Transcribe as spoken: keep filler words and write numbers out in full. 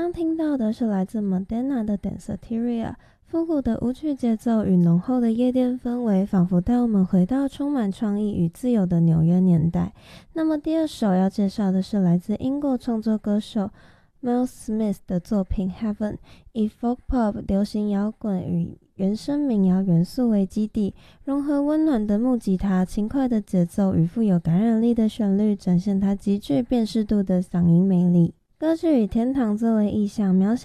刚听到的是来自 Madonna 的 Danceteria， 复古的舞曲节奏与浓厚的夜店氛围，仿佛带我们回到充满创意与自由的纽约年代。那么第二首要介绍的是来自英国创作歌手 Miles Smith 的作品 Heaven， 以 folk pop 流行摇滚与原声民谣元素为基地，融合温暖的木吉他、轻快的节奏与富有感染力的旋律，展现它极具辨识度的嗓音魅力。歌曲以天堂作为意象，描写